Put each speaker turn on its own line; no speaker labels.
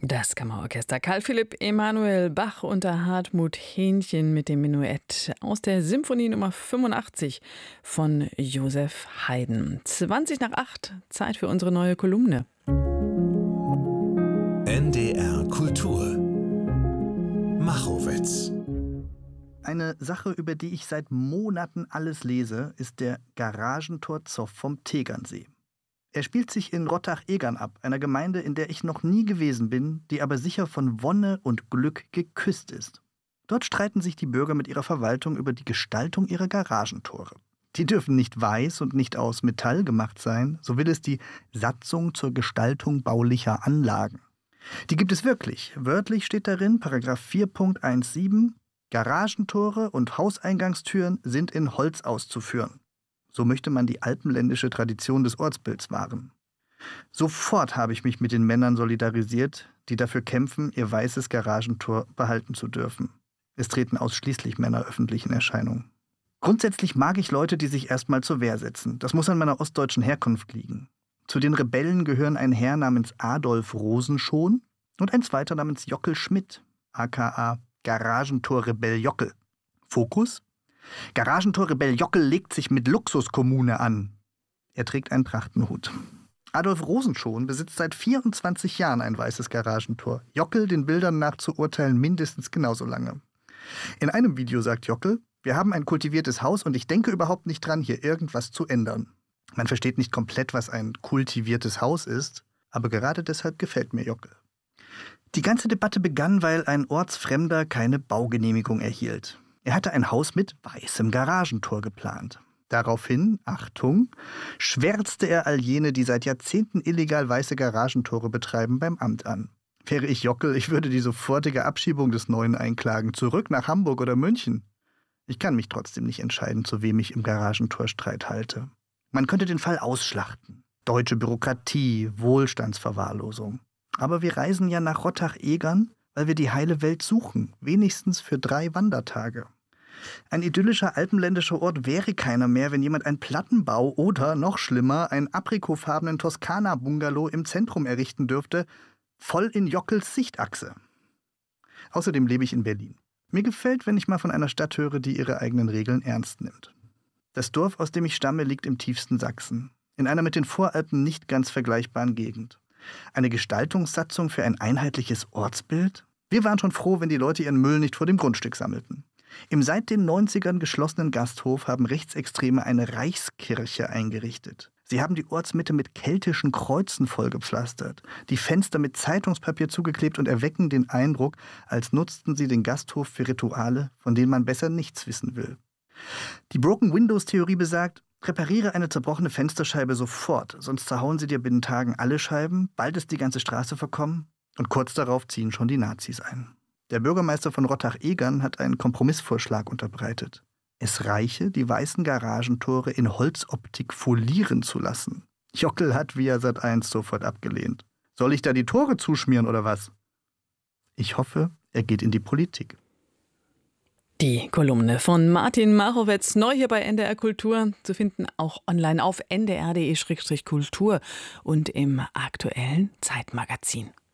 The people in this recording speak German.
Das Kammerorchester Carl Philipp Emanuel Bach unter Hartmut Hähnchen mit dem Menuett aus der Symphonie Nummer 85 von Joseph Haydn. 7:20, Zeit für unsere neue Kolumne.
NDR Kultur Machowitz.
Eine Sache, über die ich seit Monaten alles lese, ist der Garagentor-Zoff vom Tegernsee. Er spielt sich in Rottach-Egern ab, einer Gemeinde, in der ich noch nie gewesen bin, die aber sicher von Wonne und Glück geküsst ist. Dort streiten sich die Bürger mit ihrer Verwaltung über die Gestaltung ihrer Garagentore. Die dürfen nicht weiß und nicht aus Metall gemacht sein, so will es die Satzung zur Gestaltung baulicher Anlagen. Die gibt es wirklich. Wörtlich steht darin, Paragraph 4.17, Garagentore und Hauseingangstüren sind in Holz auszuführen. So möchte man die alpenländische Tradition des Ortsbilds wahren. Sofort habe ich mich mit den Männern solidarisiert, die dafür kämpfen, ihr weißes Garagentor behalten zu dürfen. Es treten ausschließlich Männer öffentlich in Erscheinung. Grundsätzlich mag ich Leute, die sich erstmal zur Wehr setzen. Das muss an meiner ostdeutschen Herkunft liegen. Zu den Rebellen gehören ein Herr namens Adolf Rosenschon und ein zweiter namens Jockel Schmidt, aka Garagentor-Rebell Jockel. Fokus: Garagentor-Rebell Jockel legt sich mit Luxuskommune an. Er trägt einen Trachtenhut. Adolf Rosenschon besitzt seit 24 Jahren ein weißes Garagentor. Jockel den Bildern nach zu urteilen mindestens genauso lange. In einem Video sagt Jockel: Wir haben ein kultiviertes Haus und ich denke überhaupt nicht dran, hier irgendwas zu ändern. Man versteht nicht komplett, was ein kultiviertes Haus ist, aber gerade deshalb gefällt mir Jockel. Die ganze Debatte begann, weil ein Ortsfremder keine Baugenehmigung erhielt. Er hatte ein Haus mit weißem Garagentor geplant. Daraufhin, Achtung, schwärzte er all jene, die seit Jahrzehnten illegal weiße Garagentore betreiben, beim Amt an. Wäre ich Jockel, ich würde die sofortige Abschiebung des Neuen einklagen, zurück nach Hamburg oder München. Ich kann mich trotzdem nicht entscheiden, zu wem ich im Garagentorstreit halte. Man könnte den Fall ausschlachten. Deutsche Bürokratie, Wohlstandsverwahrlosung. Aber wir reisen ja nach Rottach-Egern, weil wir die heile Welt suchen, wenigstens für 3 Wandertage. Ein idyllischer alpenländischer Ort wäre keiner mehr, wenn jemand einen Plattenbau oder, noch schlimmer, einen aprikotfarbenen Toskana-Bungalow im Zentrum errichten dürfte, voll in Jockels Sichtachse. Außerdem lebe ich in Berlin. Mir gefällt, wenn ich mal von einer Stadt höre, die ihre eigenen Regeln ernst nimmt. Das Dorf, aus dem ich stamme, liegt im tiefsten Sachsen, in einer mit den Voralpen nicht ganz vergleichbaren Gegend. Eine Gestaltungssatzung für ein einheitliches Ortsbild? Wir waren schon froh, wenn die Leute ihren Müll nicht vor dem Grundstück sammelten. Im seit den 90ern geschlossenen Gasthof haben Rechtsextreme eine Reichskirche eingerichtet. Sie haben die Ortsmitte mit keltischen Kreuzen vollgepflastert, die Fenster mit Zeitungspapier zugeklebt und erwecken den Eindruck, als nutzten sie den Gasthof für Rituale, von denen man besser nichts wissen will. Die Broken-Windows-Theorie besagt, repariere eine zerbrochene Fensterscheibe sofort, sonst zerhauen sie dir binnen Tagen alle Scheiben, bald ist die ganze Straße verkommen und kurz darauf ziehen schon die Nazis ein. Der Bürgermeister von Rottach-Egern hat einen Kompromissvorschlag unterbreitet. Es reiche, die weißen Garagentore in Holzoptik folieren zu lassen. Jockel hat via Sat.1 sofort abgelehnt. Soll ich da die Tore zuschmieren oder was? Ich hoffe, er geht in die Politik.
Die Kolumne von Martin Machowitz, neu hier bei NDR Kultur, zu finden auch online auf ndr.de/kultur und im aktuellen Zeitmagazin.